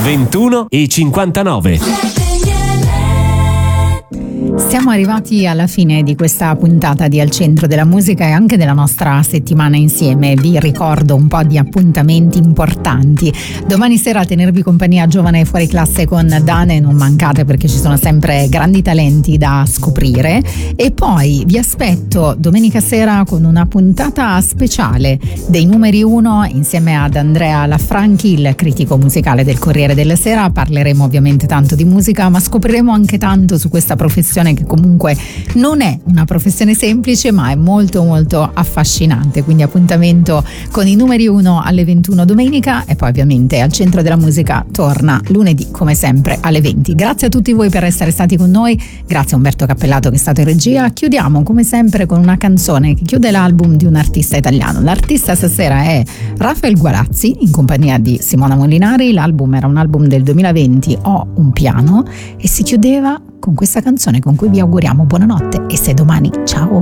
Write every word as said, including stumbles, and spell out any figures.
ventuno e cinquantanove. Siamo arrivati alla fine di questa puntata di Al Centro della Musica e anche della nostra settimana insieme. Vi ricordo un po' di appuntamenti importanti. Domani sera a tenervi compagnia Giovane Fuori Classe con Dane, non mancate perché ci sono sempre grandi talenti da scoprire. E poi vi aspetto domenica sera con una puntata speciale dei numeri uno insieme ad Andrea Lafranchi, il critico musicale del Corriere della Sera. Parleremo ovviamente tanto di musica, ma scopriremo anche tanto su questa professione che comunque non è una professione semplice, ma è molto molto affascinante. Quindi appuntamento con i numeri uno alle ventuno domenica, e poi ovviamente Al Centro della Musica torna lunedì come sempre alle venti. Grazie a tutti voi per essere stati con noi, grazie a Umberto Cappellato che è stato in regia. Chiudiamo come sempre con una canzone che chiude l'album di un artista italiano. L'artista stasera è Rafael Gualazzi in compagnia di Simona Molinari. L'album era un album del duemilaventi, Ho un piano, e si chiudeva con questa canzone con cui vi auguriamo buonanotte e se domani. Ciao!